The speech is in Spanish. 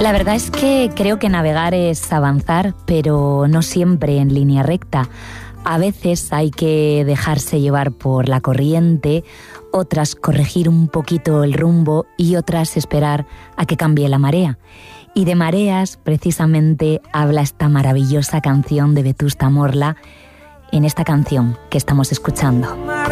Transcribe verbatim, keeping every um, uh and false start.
La verdad es que creo que navegar es avanzar, pero no siempre en línea recta. A veces hay que dejarse llevar por la corriente, otras corregir un poquito el rumbo y otras esperar a que cambie la marea. Y de mareas, precisamente, habla esta maravillosa canción de Vetusta Morla en esta canción que estamos escuchando.